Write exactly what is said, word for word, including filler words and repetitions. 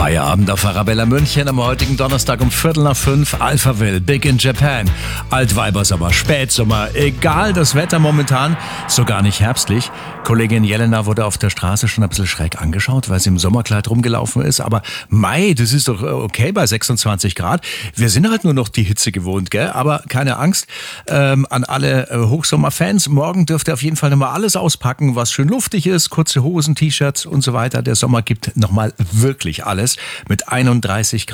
Feierabend auf Arabella München am heutigen Donnerstag um Viertel nach fünf. Alphaville, Big in Japan. Altweibersommer, Spätsommer, egal das Wetter momentan, so gar nicht herbstlich. Kollegin Jelena wurde auf der Straße schon ein bisschen schräg angeschaut, weil sie im Sommerkleid rumgelaufen ist. Aber Mai, das ist doch okay bei sechsundzwanzig Grad. Wir sind halt nur noch die Hitze gewohnt, gell? Aber keine Angst ähm, an alle äh, Hochsommerfans. Morgen dürft ihr auf jeden Fall nochmal alles auspacken, was schön luftig ist. Kurze Hosen, T-Shirts und so weiter. Der Sommer gibt nochmal wirklich alles mit einunddreißig Grad.